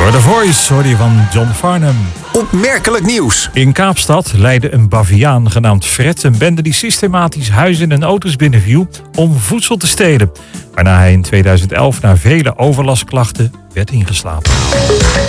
Door The Voice hoor je van John Farnham. Opmerkelijk nieuws. In Kaapstad leidde een baviaan genaamd Fred een bende die systematisch huizen en auto's binnenviel om voedsel te stelen. Waarna hij in 2011 na vele overlastklachten werd ingeslapen.